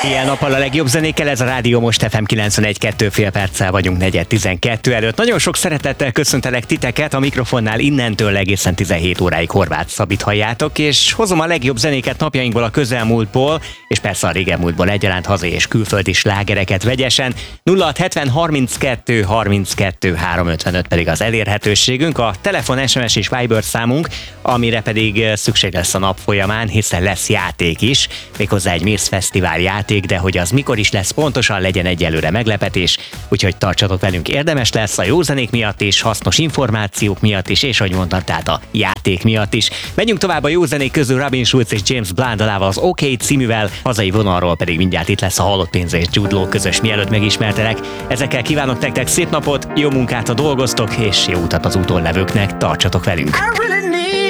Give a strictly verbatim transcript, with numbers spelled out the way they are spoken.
Ilyen nappal a legjobb zenékkel, ez a Rádió Most ef em kilencvenegy kettő fél perccel vagyunk negyven tizenkettő előtt. Nagyon sok szeretettel köszöntelek titeket, a mikrofonnál innentől egészen tizenhét óráig Horváth Szabit halljátok, és hozom a legjobb zenéket napjainkból, a közelmúltból, és persze a régenmúltból egyaránt hazai és külföldi slágereket vegyesen. nulla hat hetven harminckettő harminckettő háromszázötvenöt pedig az elérhetőségünk, a telefon, es em es és Viber számunk, amire pedig szükség lesz a nap folyamán, hiszen lesz játék is, méghozzá egy Mész Fesztivál játék, de hogy az mikor is lesz pontosan, legyen egyelőre meglepetés, úgyhogy tartsatok velünk, érdemes lesz a jó zenék miatt is, hasznos információk miatt is, és ahogy mondtam, tehát a játék miatt is. Menjünk tovább a jó zenék közül Robin Schulz és James Blunt dalával, az OK cíművel, hazai vonalról pedig mindjárt itt lesz a Halott Pénz és Jude Law közös, mielőtt megismertelek. Ezekkel kívánok nektek szép napot, jó munkát, ha dolgoztok, és jó utat az úton levőknek, tartsatok velünk!